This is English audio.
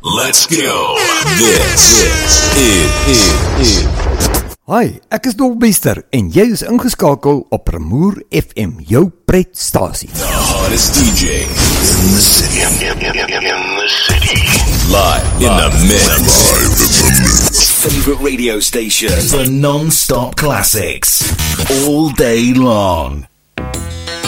Let's go. This is. Hi, ek is Dolbester en jy is ingeskakel op Remoer FM, jou pretstasie. The hottest DJ in the city. In the city. Live in the mix. Favorite radio station for non-stop classics all day long.